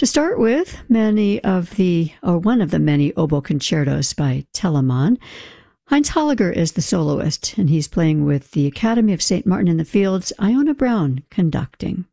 To start with, one of the many oboe concertos by Telemann. Heinz Holliger is the soloist, and he's playing with the Academy of St. Martin in the Fields, Iona Brown conducting.